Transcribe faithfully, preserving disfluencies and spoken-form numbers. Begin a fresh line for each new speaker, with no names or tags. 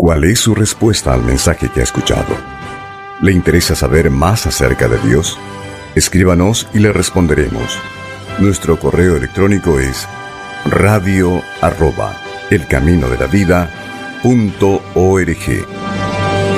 ¿Cuál es su respuesta al mensaje que ha escuchado? ¿Le interesa saber más acerca de Dios? Escríbanos y le responderemos. Nuestro correo electrónico es radio arroba elcaminodelavida punto org.